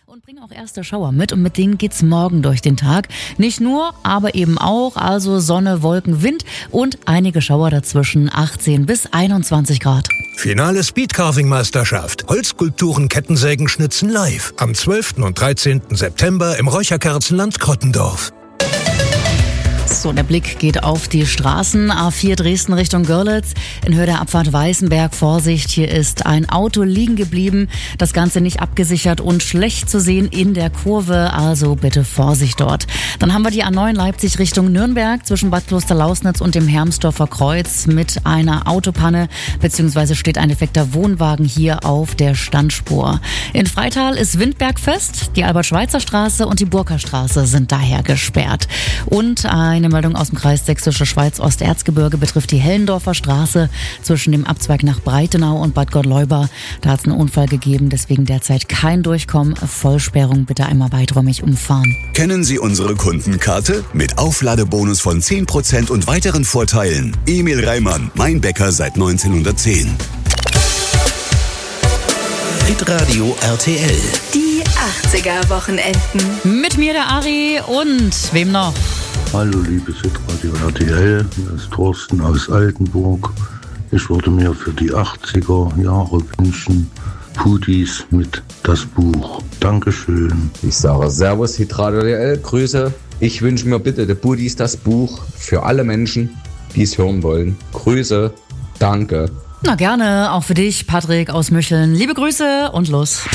Und bringen auch erste Schauer mit und mit denen geht's morgen durch den Tag. Nicht nur, aber eben auch, also Sonne, Wolken, Wind und einige Schauer dazwischen, 18 bis 21 Grad. Finale Speedcarving-Meisterschaft. Holzskulpturen, Kettensägen, Schnitzen live. Am 12. und 13. September im Räucherkerzenland Krottendorf. So, der Blick geht auf die Straßen. A4 Dresden Richtung Görlitz. In Höhe der Abfahrt Weißenberg. Vorsicht, hier ist ein Auto liegen geblieben. Das Ganze nicht abgesichert und schlecht zu sehen in der Kurve. Also bitte Vorsicht dort. Dann haben wir die A9 Leipzig Richtung Nürnberg zwischen Bad Klosterlausnitz und dem Hermsdorfer Kreuz mit einer Autopanne, beziehungsweise steht ein defekter Wohnwagen hier auf der Standspur. In Freital ist Windberg-Fest. Die Albert-Schweitzer-Straße und die Burkerstraße sind daher gesperrt. Und eine Meldung aus dem Kreis Sächsische Schweiz Osterzgebirge betrifft die Hellendorfer Straße zwischen dem Abzweig nach Breitenau und Bad Gottleuba. Da hat es einen Unfall gegeben, deswegen derzeit kein Durchkommen. Vollsperrung bitte einmal weiträumig umfahren. Kennen Sie unsere Kundenkarte? Mit Aufladebonus von 10% und weiteren Vorteilen. Emil Reimann, mein Bäcker seit 1910. Hitradio RTL. Die 80er-Wochenenden. Mit mir der Ari und wem noch? Hallo liebes Hitradio RTL, hier ist Thorsten aus Altenburg. Ich würde mir für die 80er Jahre wünschen, Pudis mit Das Buch. Dankeschön. Ich sage Servus Hitradio RTL, Grüße. Ich wünsche mir bitte der Pudis Das Buch für alle Menschen, die es hören wollen. Grüße, danke. Na gerne, auch für dich, Patrick aus Mücheln. Liebe Grüße und los.